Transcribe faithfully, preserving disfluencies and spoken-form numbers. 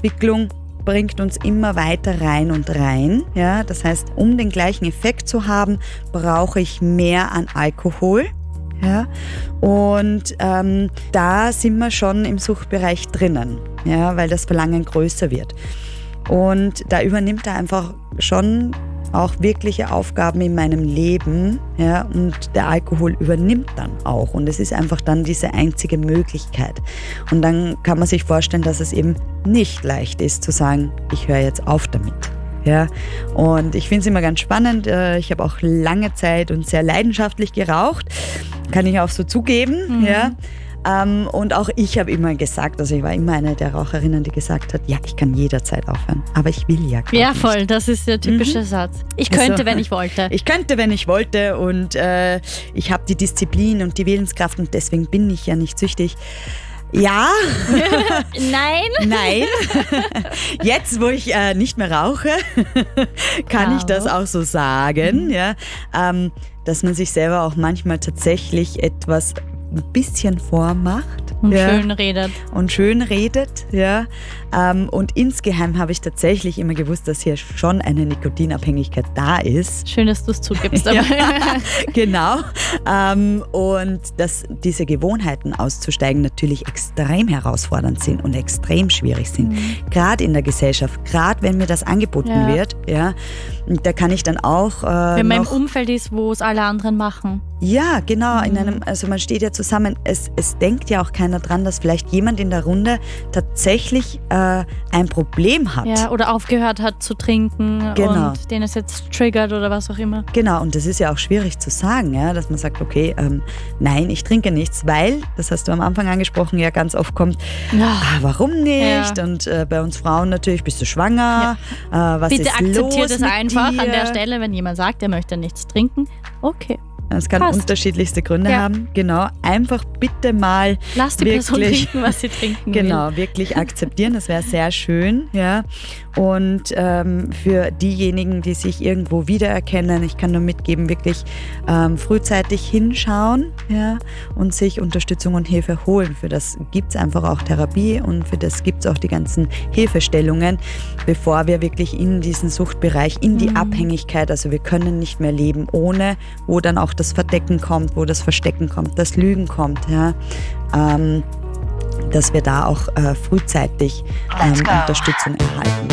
Suchtentwicklung bringt uns immer weiter rein und rein. Ja? Das heißt, um den gleichen Effekt zu haben, brauche ich mehr an Alkohol. Ja? Und ähm, da sind wir schon im Suchtbereich drinnen, ja? Weil das Verlangen größer wird. Und da übernimmt er einfach schon auch wirkliche Aufgaben in meinem Leben, ja, und der Alkohol übernimmt dann auch und es ist einfach dann diese einzige Möglichkeit. Und dann kann man sich vorstellen, dass es eben nicht leicht ist zu sagen, ich höre jetzt auf damit. Ja, und ich finde es immer ganz spannend. Ich habe auch lange Zeit und sehr leidenschaftlich geraucht, kann ich auch so zugeben, mhm. ja. Um, und auch ich habe immer gesagt, also ich war immer eine der Raucherinnen, die gesagt hat, ja, ich kann jederzeit aufhören, aber ich will ja gar Ja, nicht. voll, das ist der typische Mhm. Satz. Ich könnte, Also, wenn ich wollte. Ich könnte, wenn ich wollte und äh, ich habe die Disziplin und die Willenskraft und deswegen bin ich ja nicht süchtig. Ja. Nein. Nein. Jetzt, wo ich äh, nicht mehr rauche, kann Wow. ich das auch so sagen, ja, ähm, dass man sich selber auch manchmal tatsächlich etwas ein bisschen vormacht. Und ja, schön redet. und schön redet, ja. Ähm, und insgeheim habe ich tatsächlich immer gewusst, dass hier schon eine Nikotinabhängigkeit da ist. Schön, dass du es zugibst. Aber Ja, genau. Ähm, und dass diese Gewohnheiten auszusteigen natürlich extrem herausfordernd sind und extrem schwierig sind. Mhm. Gerade in der Gesellschaft, gerade wenn mir das angeboten Ja. wird, ja, und da kann ich dann auch äh, wenn man im noch, Umfeld ist, wo es alle anderen machen. ja, genau, in Mhm. einem, also man steht ja zusammen, es, es denkt ja auch keiner dran, dass vielleicht jemand in der Runde tatsächlich äh, ein Problem hat. Ja, oder aufgehört hat zu trinken Genau. und den es jetzt triggert oder was auch immer. Genau, und das ist ja auch schwierig zu sagen, ja, dass man sagt, okay, ähm, nein, ich trinke nichts, weil, das hast du am Anfang angesprochen, ja ganz oft kommt, Ja. ah, warum nicht? Ja. Und äh, bei uns Frauen natürlich, bist du schwanger? Äh, was Bitte ist akzeptiert los es mit einfach dir? an der Stelle, wenn jemand sagt, er möchte nichts trinken. Okay, Es kann Passt. unterschiedlichste Gründe Ja. haben. Genau, einfach bitte mal lass die Person wirklich, trinken, was sie trinken will. genau, wirklich akzeptieren. Das wäre sehr schön, ja. Und ähm, für diejenigen, die sich irgendwo wiedererkennen, ich kann nur mitgeben, wirklich ähm, frühzeitig hinschauen, ja, und sich Unterstützung und Hilfe holen. Für das gibt es einfach auch Therapie und für das gibt es auch die ganzen Hilfestellungen, bevor wir wirklich in diesen Suchtbereich, in die Mhm. Abhängigkeit, also wir können nicht mehr leben ohne, wo dann auch das Verdecken kommt, wo das Verstecken kommt, das Lügen kommt, ja. Ähm, dass wir da auch äh, frühzeitig ähm, Unterstützung erhalten.